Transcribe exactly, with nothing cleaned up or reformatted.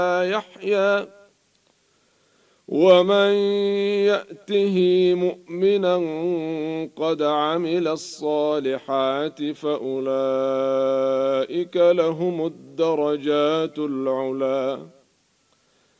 يحيى ومن يأته مؤمنا قد عمل الصالحات فأولئك لهم الدرجات العلى